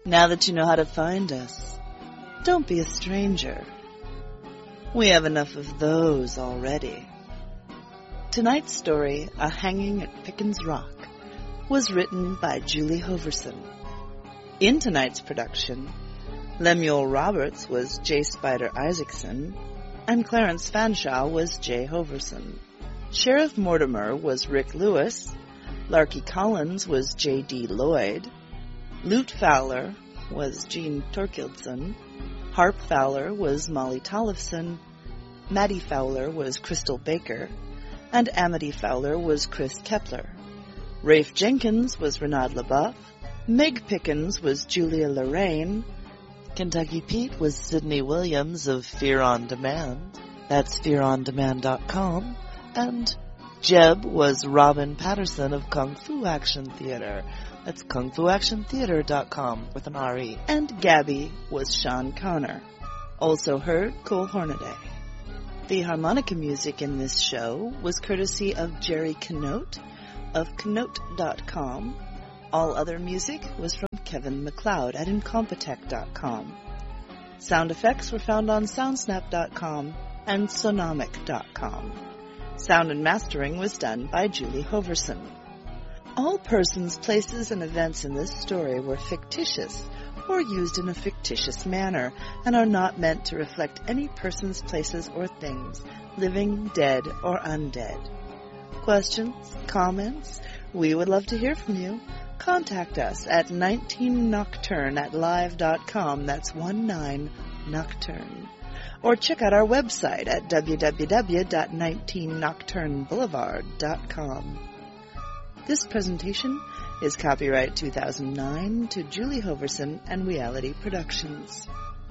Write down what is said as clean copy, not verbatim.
Now that you know how to find us, don't be a stranger. We have enough of those already. Tonight's story, A Hanging at Pickens Rock, was written by Julie Hoverson. In tonight's production, Lemuel Roberts was J. Spider Isaacson, and Clarence Fanshawe was J. Hoverson. Sheriff Mortimer was Rick Lewis, Larky Collins was J.D. Lloyd, Lute Fowler was Gene Torkildson, Harp Fowler was Molly Tollefson, Maddie Fowler was Crystal Baker, and Amity Fowler was Chris Kepler. Rafe Jenkins was Renaud LaBeouf, Meg Pickens was Julia Lorraine, Kentucky Pete was Sidney Williams of Fear on Demand, that's fearondemand.com, and Jeb was Robin Patterson of Kung Fu Action Theater, that's kungfuactiontheater.com with an R-E, and Gabby was Sean Connor. Also heard Cole Hornaday. The harmonica music in this show was courtesy of Jerry Canote of Canote.com. All other music was from Kevin MacLeod at Incompetech.com. Sound effects were found on Soundsnap.com and Sonomic.com. Sound and mastering was done by Julie Hoverson. All persons, places, and events in this story were fictitious or used in a fictitious manner and are not meant to reflect any persons, places, or things, living, dead, or undead. Questions? Comments? We would love to hear from you. Contact us at 19nocturne@live.com, that's 19nocturne. Or check out our website at www.19nocturneboulevard.com. This presentation is copyright 2009 to Julie Hoverson and Reality Productions.